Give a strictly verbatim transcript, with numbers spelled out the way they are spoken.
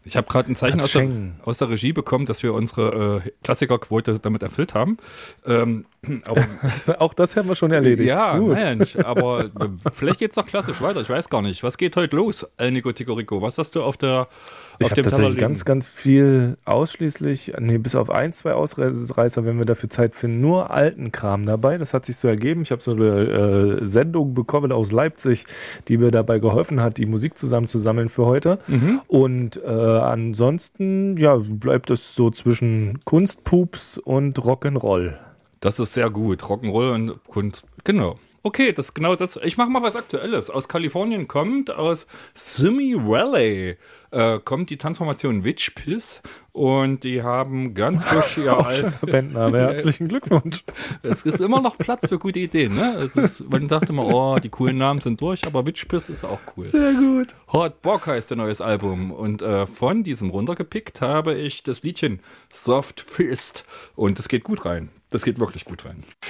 Ich habe gerade ein Zeichen aus der, aus der Regie bekommen, dass wir unsere äh, Klassikerquote damit erfüllt haben. Ähm, aber, also auch das haben wir schon erledigt. Ja, Gut. Mensch, aber äh, vielleicht geht es noch klassisch weiter. Ich weiß gar nicht. Was geht heute los, El Nico Ticorico? Was hast du auf der Ich auf habe dem tatsächlich Teller ganz, ganz viel ausschließlich, nee, bis auf ein, zwei Ausreißer, wenn wir dafür Zeit finden, nur alten Kram dabei. Das hat sich so ergeben. Ich habe so eine äh, Sendung bekommen aus Leipzig, die mir dabei geholfen hat, die Musik zusammenzusammeln für heute. Mhm. Und äh, ansonsten, ja, bleibt es so zwischen Kunstpups und Rock'n'Roll. Das ist sehr gut. Rock'n'Roll und Kunst. Genau. Okay, das ist genau das. Ich mache mal was Aktuelles. Aus Kalifornien kommt, aus Simi Valley, äh, kommt die Transformation Witch Piss und die haben ganz frisch ihr Al- Bandname. Herzlichen Glückwunsch. Es ist immer noch Platz für gute Ideen, ne? Es ist, man dachte immer, oh, die coolen Namen sind durch, aber Witch Piss ist auch cool. Sehr gut. Hot Bock heißt ihr neues Album und äh, von diesem runtergepickt habe ich das Liedchen Soft Fist und das geht gut rein. Das geht wirklich gut rein.